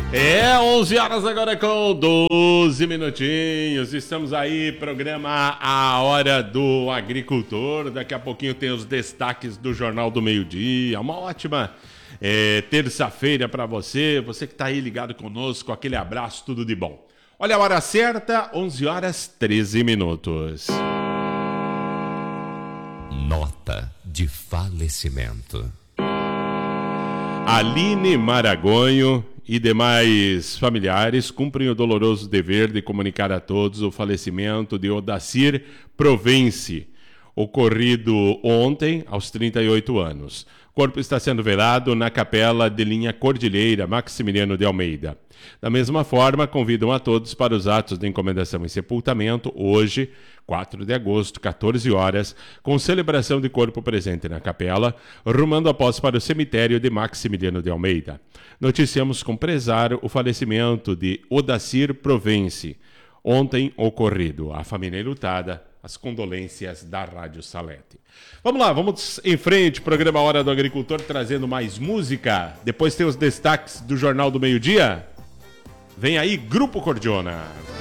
11 horas agora com 12 minutinhos. Estamos aí, programa A Hora do Agricultor. Daqui a pouquinho tem os destaques do Jornal do Meio-Dia. Uma ótima terça-feira para você. Você que está aí ligado conosco. Aquele abraço, tudo de bom. Olha a hora certa, 11 horas 13 minutos. Nota de falecimento. Aline Maragonho e demais familiares cumprem o doloroso dever de comunicar a todos o falecimento de Odacir Provence, ocorrido ontem, aos 38 anos. O corpo está sendo velado na capela de linha Cordilheira, Maximiliano de Almeida. Da mesma forma, convidam a todos para os atos de encomendação e sepultamento, hoje, 4 de agosto, 14 horas, com celebração de corpo presente na capela, rumando após para o cemitério de Maximiliano de Almeida. Noticiamos com pesar o falecimento de Odacir Provence, ontem ocorrido. A família enlutada, as condolências da Rádio Salete. Vamos lá, vamos em frente, programa Hora do Agricultor, trazendo mais música. Depois tem os destaques do Jornal do Meio-Dia. Vem aí, Grupo Cordiona.